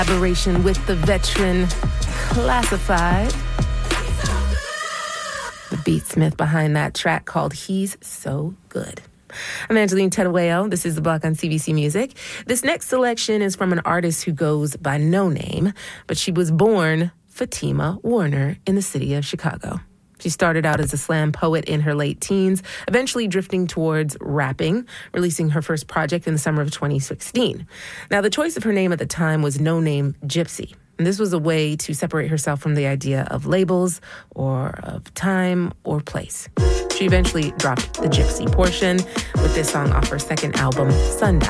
Collaboration with the veteran Classified. The beatsmith behind that track called He's So Good. I'm Angeline Terueo. This is The Block on CBC Music. This next selection is from an artist who goes by no name, but she was born Fatima Warner in the city of Chicago. She started out as a slam poet in her late teens, eventually drifting towards rapping, releasing her first project in the summer of 2016. Now, the choice of her name at the time was No Name Gypsy. And this was a way to separate herself from the idea of labels or of time or place. She eventually dropped the gypsy portion with this song off her second album, Sundial.